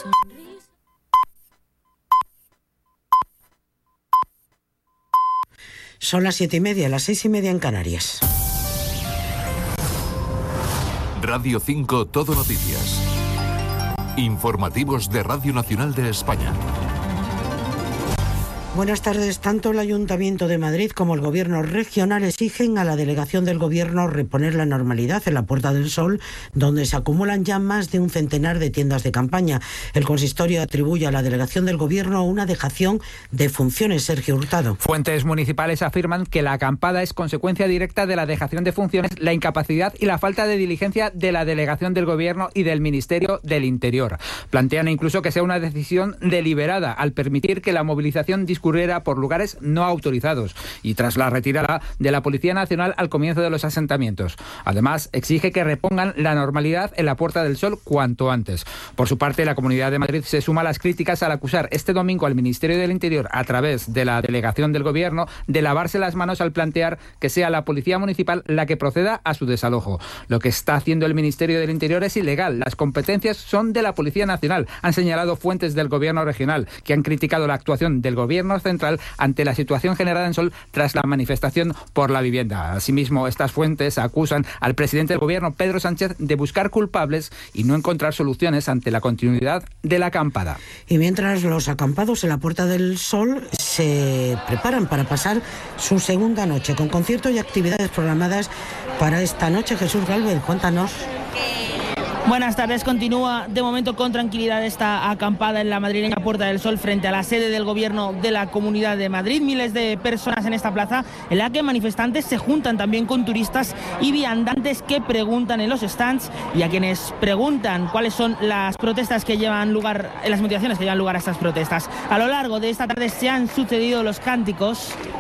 Son las 7:30, las 6:30 en Canarias. Radio 5 Todo Noticias. Informativos de Radio Nacional de España. Buenas tardes. Tanto el Ayuntamiento de Madrid como el Gobierno regional exigen a la delegación del Gobierno reponer la normalidad en la Puerta del Sol, donde se acumulan ya más de un centenar de tiendas de campaña. El consistorio atribuye a la delegación del Gobierno una dejación de funciones. Sergio Hurtado. Fuentes municipales afirman que la acampada es consecuencia directa de la dejación de funciones, la incapacidad y la falta de diligencia de la delegación del Gobierno y del Ministerio del Interior. Plantean incluso que sea una decisión deliberada al permitir que la movilización discurriera por lugares no autorizados y tras la retirada de la Policía Nacional al comienzo de los asentamientos. Además, exige que repongan la normalidad en la Puerta del Sol cuanto antes. Por su parte, la Comunidad de Madrid se suma a las críticas al acusar este domingo al Ministerio del Interior, a través de la delegación del Gobierno, de lavarse las manos al plantear que sea la Policía Municipal la que proceda a su desalojo. Lo que está haciendo el Ministerio del Interior es ilegal. Las competencias son de la Policía Nacional, han señalado fuentes del Gobierno regional, que han criticado la actuación del Gobierno central ante la situación generada en Sol tras la manifestación por la vivienda. Asimismo, estas fuentes acusan al presidente del Gobierno, Pedro Sánchez, de buscar culpables y no encontrar soluciones ante la continuidad de la acampada. Y mientras los acampados en la Puerta del Sol se preparan para pasar su segunda noche, con conciertos y actividades programadas para esta noche. Jesús Gálvez, cuéntanos. Buenas tardes. Continúa de momento con tranquilidad esta acampada en la madrileña Puerta del Sol frente a la sede del Gobierno de la Comunidad de Madrid. Miles de personas en esta plaza, en la que manifestantes se juntan también con turistas y viandantes que preguntan en los stands, y a quienes preguntan cuáles son las protestas que llevan lugar, las motivaciones que llevan lugar a estas protestas. A lo largo de esta tarde se han sucedido los cánticos